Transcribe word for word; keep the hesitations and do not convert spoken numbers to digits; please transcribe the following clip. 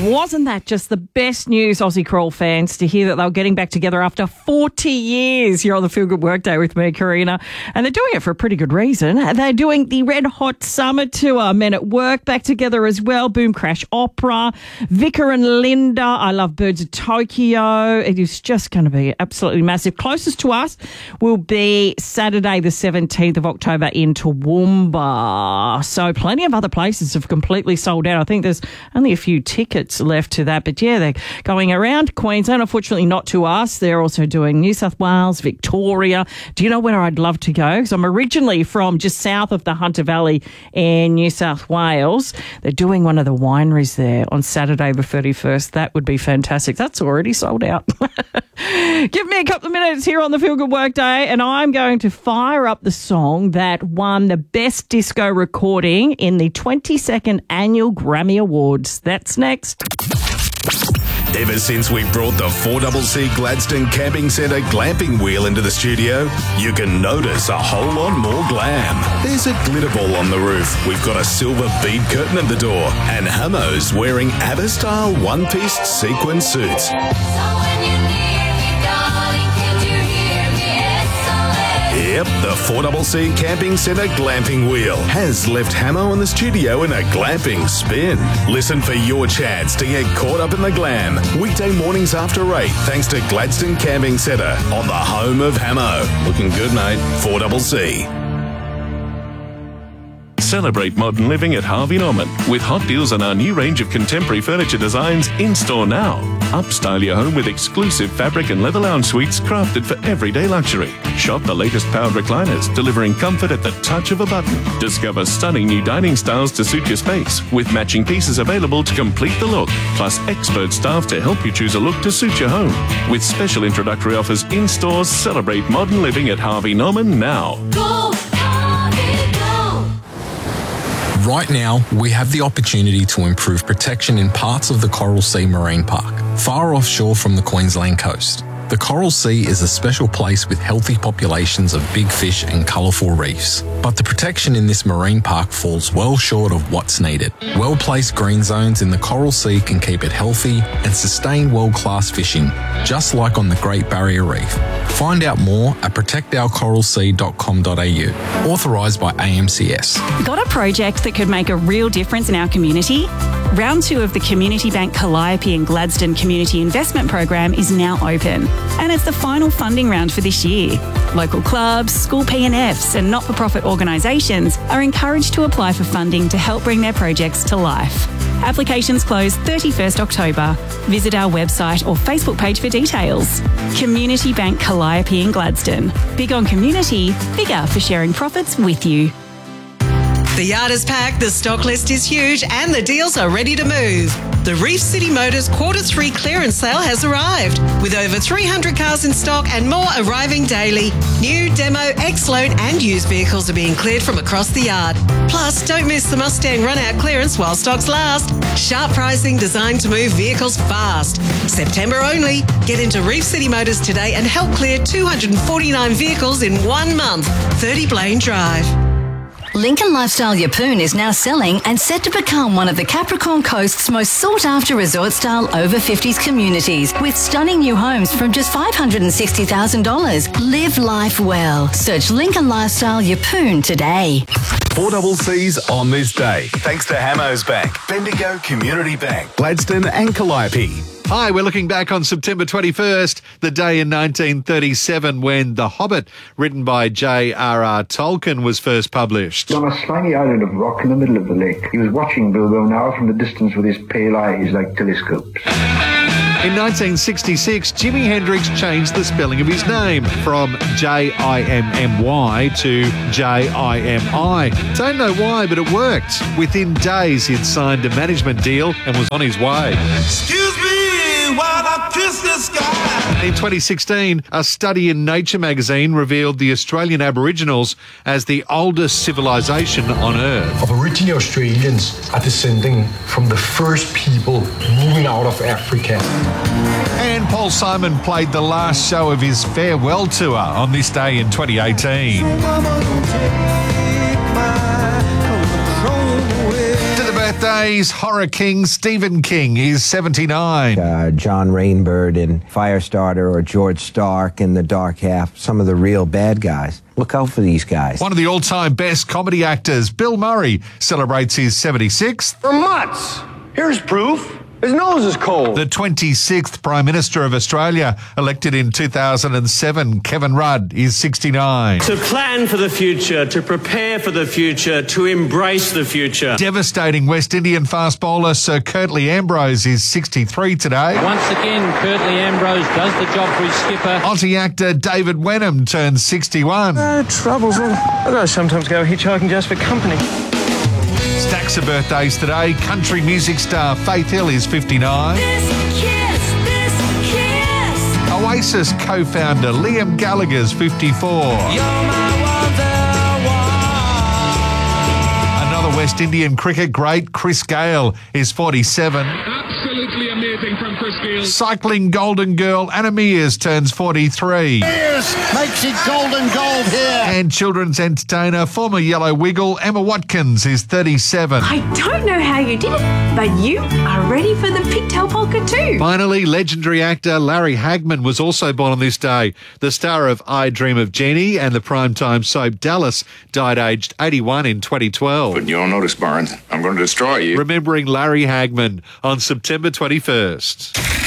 Wasn't that just the best news, Aussie Crawl fans, to hear that they were getting back together after forty years here on the Feel Good Workday with me, Karina. And they're doing it for a pretty good reason. They're doing the Red Hot Summer Tour. Men at Work back together as well. Boom Crash Opera. Vicar and Linda. I Love Birds of Tokyo. It is just going to be absolutely massive. Closest to us will be Saturday the seventeenth of October in Toowoomba. So plenty of other places have completely sold out. I think there's only a few tickets left to that. But yeah, they're going around Queensland. Unfortunately, not to us. They're also doing New South Wales, Victoria. Do you know where I'd love to go? Because I'm originally from just south of the Hunter Valley in New South Wales. They're doing one of the wineries there on Saturday the thirty-first. That would be fantastic. That's already sold out. Give me a couple of minutes here on the Feel Good Workday and I'm going to fire up the song that won the Best Disco Recording in the twenty-second Annual Grammy Awards. That's next. Ever since we brought the four C C Gladstone Camping Centre glamping wheel into the studio, you can notice a whole lot more glam. There's a glitter ball on the roof, we've got a silver bead curtain at the door, and Hamo's wearing ABBA-style one-piece sequin suits. So when you near me, darling, can you hear me? S O S. Yep, the four C C Camping Centre glamping wheel has left Hamo in the studio in a glamping spin. Listen for your chance to get caught up in the glam. Weekday mornings after eight, thanks to Gladstone Camping Centre on the home of Hamo. Looking good, mate. four C C. Celebrate modern living at Harvey Norman with hot deals on our new range of contemporary furniture designs in store now. Upstyle your home with exclusive fabric and leather lounge suites crafted for everyday luxury. Shop the latest powered recliners, delivering comfort at the touch of a button. Discover stunning new dining styles to suit your space, with matching pieces available to complete the look, plus expert staff to help you choose a look to suit your home. With special introductory offers in stores, celebrate modern living at Harvey Norman now. Go, Harvey, go. Right now, we have the opportunity to improve protection in parts of the Coral Sea Marine Park, far offshore from the Queensland coast. The Coral Sea is a special place with healthy populations of big fish and colourful reefs. But the protection in this marine park falls well short of what's needed. Well-placed green zones in the Coral Sea can keep it healthy and sustain world-class fishing, just like on the Great Barrier Reef. Find out more at protect our coral sea dot com dot a u. Authorised by A M C S. Got a project that could make a real difference in our community? Round two of the Community Bank Calliope and Gladstone Community Investment Program is now open, and it's the final funding round for this year. Local clubs, school P and Fs and not-for-profit organisations are encouraged to apply for funding to help bring their projects to life. Applications close thirty-first October. Visit our website or Facebook page for details. Community Bank Calliope and Gladstone. Big on community, bigger for sharing profits with you. The yard is packed, the stock list is huge, and the deals are ready to move. The Reef City Motors Quarter three clearance sale has arrived, with over three hundred cars in stock and more arriving daily. New, demo, ex-loan and used vehicles are being cleared from across the yard. Plus, don't miss the Mustang run-out clearance while stocks last. Sharp pricing designed to move vehicles fast. September only. Get into Reef City Motors today and help clear two hundred forty-nine vehicles in one month. thirty Blaine Drive. Lincoln Lifestyle Yeppoon is now selling and set to become one of the Capricorn Coast's most sought-after resort-style over fifties communities, with stunning new homes from just five hundred sixty thousand dollars. Live life well. Search Lincoln Lifestyle Yeppoon today. four C C's on this day, thanks to Hamo's Bank, Bendigo Community Bank, Gladstone and Calliope. Hi, we're looking back on September twenty-first, the day in nineteen thirty-seven when The Hobbit, written by J R R Tolkien, was first published. On a slimy island of rock in the middle of the lake, he was watching Bilbo now from the distance with his pale eyes like telescopes. In nineteen sixty-six, Jimi Hendrix changed the spelling of his name from J I M M Y to J I M I. Don't know why, but it worked. Within days, he'd signed a management deal and was on his way. Excuse me while I kiss the sky. In twenty sixteen, a study in Nature magazine revealed the Australian Aboriginals as the oldest civilization on Earth. Aboriginal Australians are descending from the first people moving out of Africa. And Paul Simon played the last show of his farewell tour on this day in twenty eighteen. To the birthday Today's horror king, Stephen King, is seventy-nine. Uh, John Rainbird in Firestarter or George Stark in The Dark Half, some of the real bad guys. Look out for these guys. One of the all-time best comedy actors, Bill Murray, celebrates his seventy-sixth. For months. Here's proof. His nose is cold. The twenty-sixth Prime Minister of Australia, elected in two thousand seven, Kevin Rudd, is sixty-nine. To plan for the future, to prepare for the future, to embrace the future. Devastating West Indian fast bowler Sir Curtly Ambrose is sixty-three today. Once again, Curtly Ambrose does the job for his skipper. Aussie actor David Wenham turns sixty-one. No troubles. I gotta sometimes go hitchhiking just for company. Stacks of birthdays today. Country music star Faith Hill is fifty-nine. This kiss, this kiss. Oasis co-founder Liam Gallagher's fifty-four. You're my Another West Indian cricket great, Chris Gale, is forty-seven. Absolutely amazing from Chris Gale. Cycling golden girl Anna Mears turns forty-three. Mears makes it golden gold here. And children's entertainer, former Yellow Wiggle Emma Watkins, is thirty-seven. I don't know how you did it, but you are ready for the pigtail polka too. Finally, legendary actor Larry Hagman was also born on this day. The star of I Dream of Jeannie and the primetime soap Dallas died aged eighty-one in twenty twelve. But you don't notice, Barnes. I'm going to destroy you. Remembering Larry Hagman on September twenty-first.